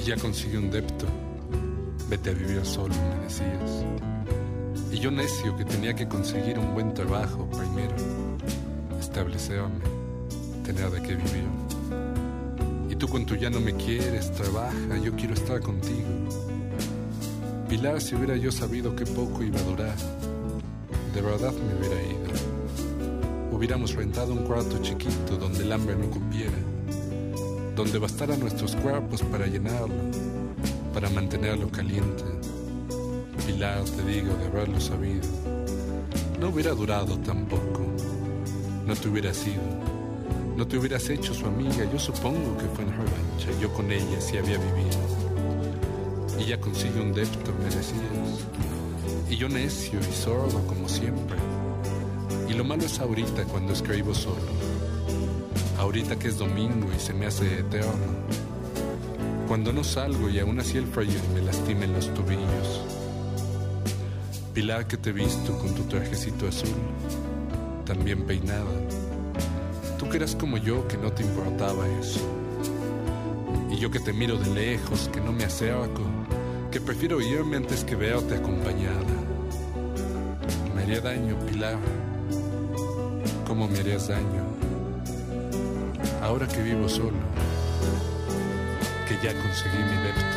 ya conseguí un depto. Vete a vivir solo, me decías. Y yo necio que tenía que conseguir un buen trabajo primero, establecerme, tener de qué vivir. Y tú con tu ya no me quieres, trabaja, yo quiero estar contigo. Pilar, si hubiera yo sabido qué poco iba a durar, de verdad me hubiera ido. Hubiéramos rentado un cuarto chiquito donde el hambre no cupiera, donde bastaran nuestros cuerpos para llenarlo, para mantenerlo caliente. Pilar, te digo, de haberlo sabido, no hubiera durado tampoco. No te hubieras ido, no te hubieras hecho su amiga. Yo supongo que fue en revancha, yo con ella sí había vivido. Y ya consigue un depto, me decías. Y yo necio y sordo como siempre. Y lo malo es ahorita cuando escribo solo, ahorita que es domingo y se me hace eterno, cuando no salgo y aún así el frío me lastima en los tobillos. Pilar, que te he visto con tu trajecito azul, tan bien peinada. Tú que eras como yo, que no te importaba eso. Y yo que te miro de lejos, que no me acerco, que prefiero irme antes que verte acompañada. Me haría daño, Pilar. ¿Cómo me harías daño? Ahora que vivo solo, que ya conseguí mi depto.